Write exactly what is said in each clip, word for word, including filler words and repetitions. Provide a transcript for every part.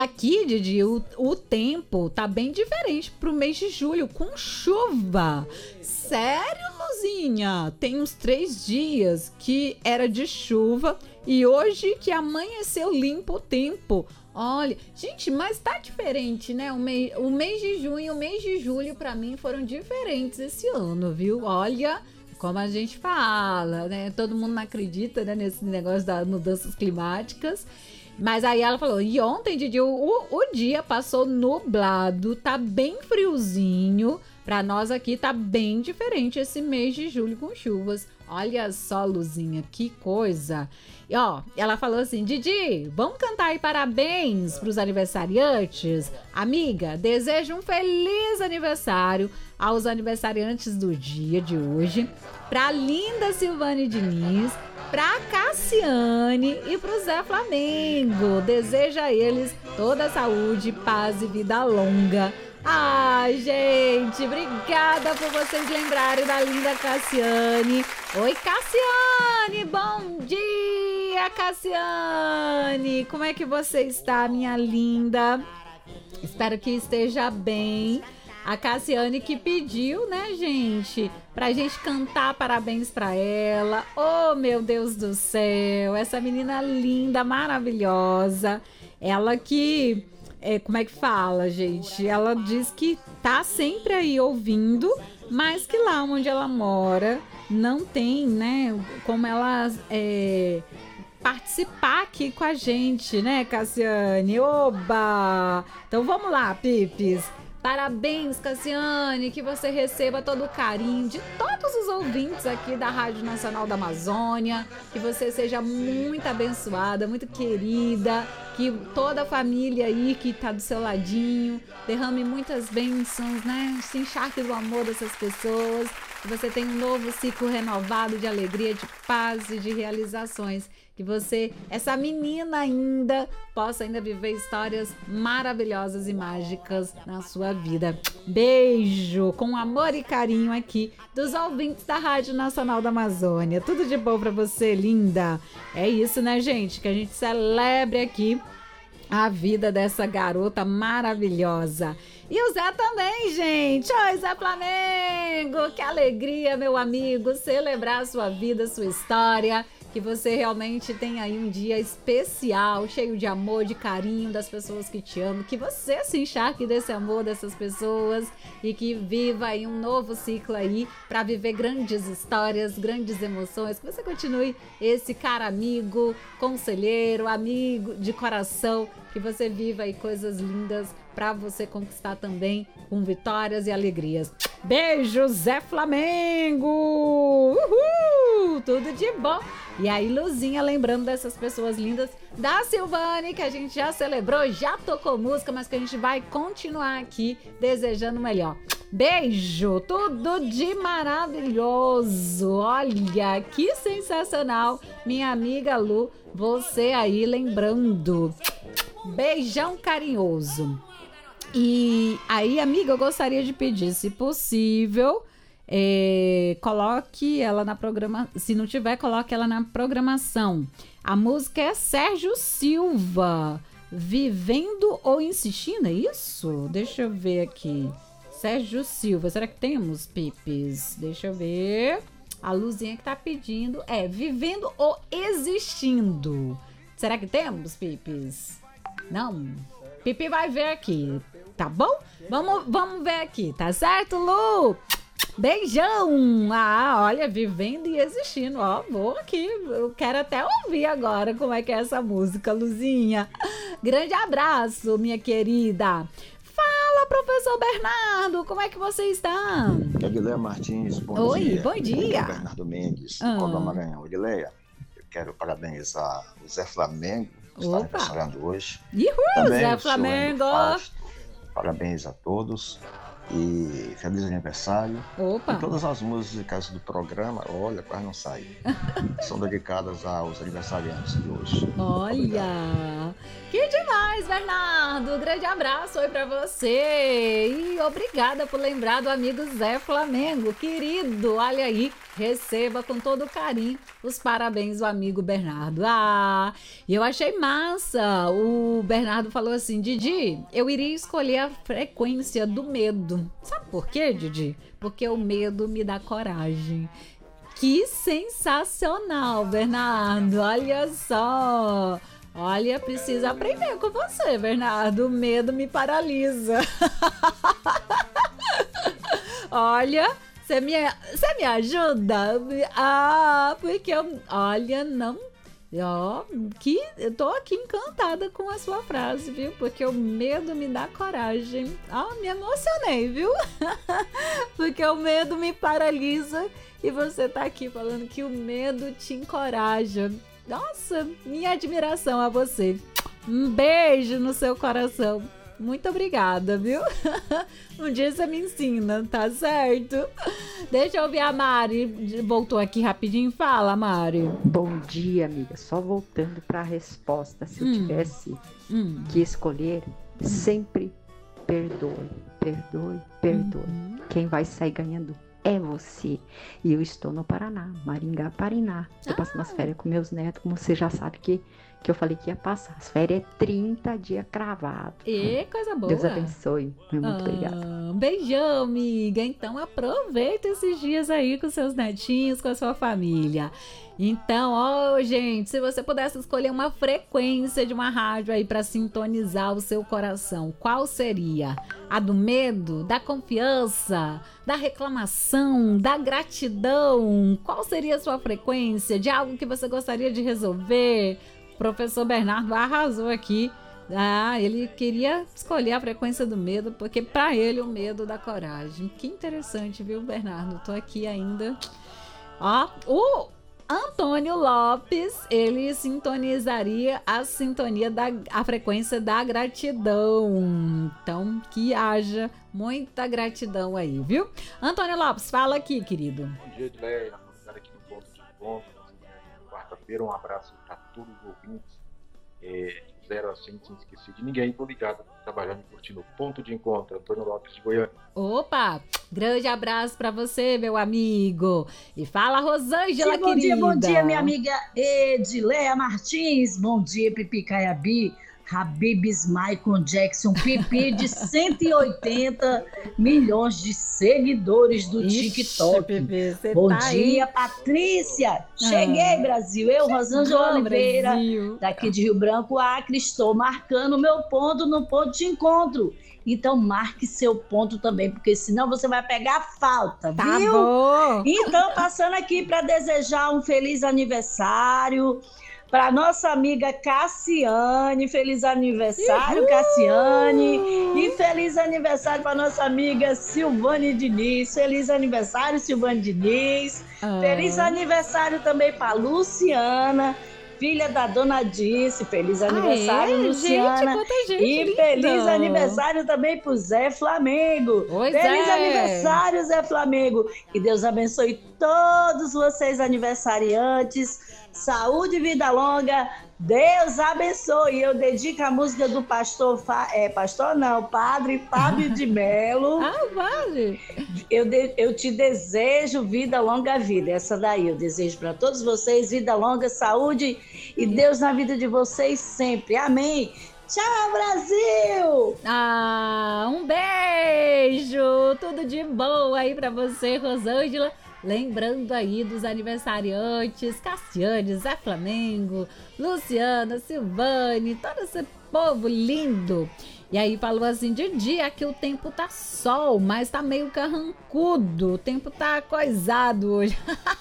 Aqui, Didi, o, o tempo tá bem diferente pro mês de julho, com chuva. Sério, Luzinha? Tem uns três dias que era de chuva e hoje que amanheceu limpo o tempo. Olha, gente, mas tá diferente, né? O mês, o mês de junho e o mês de julho, pra mim, foram diferentes esse ano, viu? Olha, como a gente fala, né? Todo mundo não acredita, né, nesse negócio das mudanças climáticas. Mas aí ela falou, e ontem, Didi, o, o dia passou nublado, tá bem friozinho. Pra nós aqui tá bem diferente esse mês de julho com chuvas. Olha só, Luzinha, que coisa. E ó, ela falou assim, Didi, vamos cantar aí parabéns pros aniversariantes? Amiga, desejo um feliz aniversário aos aniversariantes do dia de hoje. Pra linda Silvane Diniz, pra Cassiane e pro Zé Flamengo. Desejo a eles toda a saúde, paz e vida longa. Ai, gente, obrigada por vocês lembrarem da linda Cassiane. Oi, Cassiane, bom dia, Cassiane. Como é que você está, minha linda? Espero que esteja bem. A Cassiane que pediu, né, gente, pra gente cantar parabéns pra ela. Oh, meu Deus do céu, essa menina linda, maravilhosa. Ela que, é, como é que fala, gente? Ela diz que tá sempre aí ouvindo, mas que lá onde ela mora não tem, né, como ela é, participar aqui com a gente, né, Cassiane? Oba! Então vamos lá, Pipis. Parabéns, Cassiane, que você receba todo o carinho de todos os ouvintes aqui da Rádio Nacional da Amazônia, que você seja muito abençoada, muito querida, que toda a família aí que tá do seu ladinho derrame muitas bênçãos, né? Se encharque do amor dessas pessoas, que você tenha um novo ciclo renovado de alegria, de paz e de realizações. Que você, essa menina ainda, possa ainda viver histórias maravilhosas e mágicas na sua vida. Beijo com amor e carinho aqui dos ouvintes da Rádio Nacional da Amazônia. Tudo de bom pra você, linda. É isso, né, gente? Que a gente celebre aqui a vida dessa garota maravilhosa. E o Zé também, gente. Oi, Zé Flamengo. Que alegria, meu amigo, celebrar a sua vida, a sua história. Que você realmente tenha aí um dia especial, cheio de amor, de carinho das pessoas que te amam. Que você se encharque desse amor dessas pessoas e que viva aí um novo ciclo aí para viver grandes histórias, grandes emoções. Que você continue esse cara amigo, conselheiro, amigo de coração. Que você viva aí coisas lindas para você conquistar também com vitórias e alegrias. Beijo, Zé Flamengo! Uhul! Tudo de bom! E aí, Luzinha, lembrando dessas pessoas lindas, da Silvane, que a gente já celebrou, já tocou música, mas que a gente vai continuar aqui desejando o melhor. Beijo! Tudo de maravilhoso! Olha, que sensacional! Minha amiga Lu, você aí lembrando. Beijão carinhoso. E aí, amiga, eu gostaria de pedir, se possível, é, coloque ela na programação. Se não tiver, coloque ela na programação. A música é Sérgio Silva, Vivendo ou Insistindo, é isso? Deixa eu ver aqui. Sérgio Silva, será que temos, Pipis? Deixa eu ver. A Luzinha que tá pedindo é Vivendo ou Existindo. Será que temos, Pipis? Não? Pipi vai ver aqui, tá bom? Vamos, vamos ver aqui, tá certo, Lu? Beijão! Ah, olha, vivendo e existindo, ó, vou aqui, eu quero até ouvir agora como é que é essa música, Luzinha. Grande abraço, minha querida. Fala, professor Bernardo, como é que você está? Edileia Martins, bom Oi, dia. bom dia. Bernardo Mendes, ah. do Maranhão. Edileia, eu quero parabenizar o Zé Flamengo, que está aniversariando hoje. Uhul, também Zé o Flamengo. Fasto, parabéns a todos e feliz aniversário. Opa. E todas as músicas do programa, olha, quase não sai, são dedicadas aos aniversariantes de hoje. Olha, obrigado. Que demais, Bernardo. Bernardo, grande abraço aí pra você. E obrigada por lembrar do amigo Zé Flamengo, querido. Olha aí, receba com todo carinho os parabéns do amigo Bernardo. Ah, e eu achei massa. O Bernardo falou assim: Didi, eu iria escolher a frequência do medo. Sabe por quê, Didi? Porque o medo me dá coragem. Que sensacional, Bernardo. Olha só. Olha, preciso aprender com você, Bernardo. O medo me paralisa. Olha, você me, você me ajuda? Ah, porque eu... Olha, não... Ó, que, eu tô aqui encantada com a sua frase, viu? Porque o medo me dá coragem. Ó, me emocionei, viu? Porque o medo me paralisa e você tá aqui falando que o medo te encoraja. Nossa, minha admiração a você. Um beijo no seu coração. Muito obrigada, viu? Um dia você me ensina, tá certo? Deixa eu ouvir a Mari. Voltou aqui rapidinho. Fala, Mari. Bom dia, amiga. Só voltando para a resposta. Se hum. eu tivesse hum. que escolher, hum. sempre perdoe, perdoe, perdoe. Hum. Quem vai sair ganhando é você. E eu estou no Paraná, Maringá, Paraná. Eu ah. passo umas férias com meus netos, como você já sabe que, que eu falei que ia passar. As férias é trinta dias cravado. E coisa boa. Deus abençoe. Muito ah, obrigada. Um beijão, amiga. Então aproveita esses dias aí com seus netinhos, com a sua família. Então, ó, gente, se você pudesse escolher uma frequência de uma rádio aí para sintonizar o seu coração, qual seria? A do medo, da confiança, da reclamação, da gratidão? Qual seria a sua frequência de algo que você gostaria de resolver? O professor Bernardo arrasou aqui. Ah, ele queria escolher a frequência do medo, porque para ele o medo dá coragem. Que interessante, viu, Bernardo? Tô aqui ainda. Ó, o Antônio Lopes, ele sintonizaria a sintonia da a frequência da gratidão. Então, que haja muita gratidão aí, viu? Antônio Lopes, fala aqui, querido. Bom dia, Edleia. Vamos aqui no ponto de encontro. Quarta-feira, um abraço para todos os ouvintes. É, zero a cem, sem esquecer de ninguém. Tô ligado, trabalhando e curtindo o ponto de encontro. Antônio Lopes de Goiânia. Opa, grande abraço pra você, meu amigo. E fala, Rosângela, bom querida. Bom dia, bom dia, minha amiga Edileia Martins. Bom dia, Pipi Caiabi, Habibs, Michael Jackson, Pipi de cento e oitenta milhões de seguidores do Ixi, TikTok. Pipi, bom tá dia, aí? Patrícia. Cheguei, ah, Brasil. Eu, Rosângela Oliveira, Brasil. daqui de Rio Branco, Acre, estou marcando o meu ponto no ponto de encontro. Então marque seu ponto também, porque senão você vai pegar falta, tá viu? Bom. Então, passando aqui para desejar um feliz aniversário para nossa amiga Cassiane. Feliz aniversário, uhul, Cassiane. E feliz aniversário para nossa amiga Silvane Diniz. Feliz aniversário, Silvane Diniz. Ah. Feliz aniversário também para Luciana, filha da Dona Dice. Feliz aniversário, Aê, Luciana. Gente, gente e linda. Feliz aniversário também pro Zé Flamengo. Oi, feliz Zé. aniversário, Zé Flamengo. Que Deus abençoe todos vocês aniversariantes. Saúde e vida longa. Deus abençoe. Eu dedico a música do pastor, é, pastor não, padre Fábio de Melo. Ah, vale. Eu, de, eu te desejo vida longa vida. Essa daí eu desejo para todos vocês vida longa, saúde e Deus na vida de vocês sempre. Amém. Tchau, Brasil! Ah, um beijo! Tudo de bom aí para você, Rosângela. Lembrando aí dos aniversariantes, Cassiane, Zé Flamengo, Luciana, Silvane, todo esse povo lindo. E aí falou assim, de dia que o tempo tá sol, mas tá meio carrancudo, o tempo tá coisado hoje.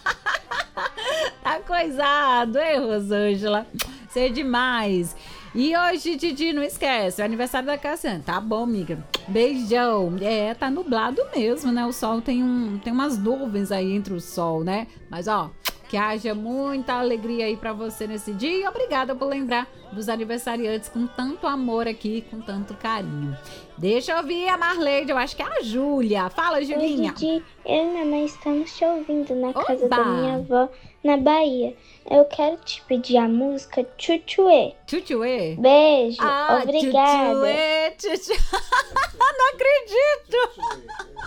Tá coisado, hein, Rosângela? Você é demais. E hoje, Didi, não esquece, é o aniversário da Cassiane. Tá bom, amiga. Beijão. É, tá nublado mesmo, né? O sol tem, um, tem umas nuvens aí entre o sol, né? Mas, ó, Que haja muita alegria aí pra você nesse dia. E obrigada por lembrar dos aniversariantes com tanto amor aqui, com tanto carinho. Deixa eu ouvir a Marleide, eu acho que é a Júlia. Fala, Julinha. Oi, Didi. Eu e minha mãe estamos te ouvindo na Oba! casa da minha avó, na Bahia. Eu quero te pedir a música Tchutchuê. Tchutchuê? Beijo, Ah, obrigada. Tchutchuê, tchutchuê. Não acredito.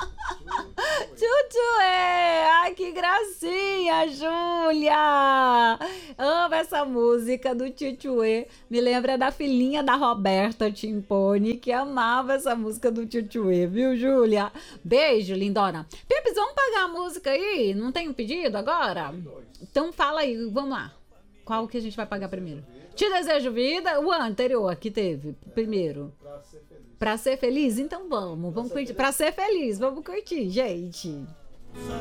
Tchutchuê. Ai, que gracinha, Júlia. Amo essa música do Tchutchuê. Me lembra da filhinha da Roberta Timpone, que amava essa música do Tchutchuê, viu, Júlia? Beijo, lindona. Pepes, vamos pagar a música aí? Não tem um pedido agora? Então fala aí, vamos lá. Qual que a gente vai pagar primeiro? Te Desejo Vida, o anterior que teve primeiro. Pra ser feliz. Pra ser feliz? Então vamos, vamos curtir. Pra ser feliz, vamos curtir, gente.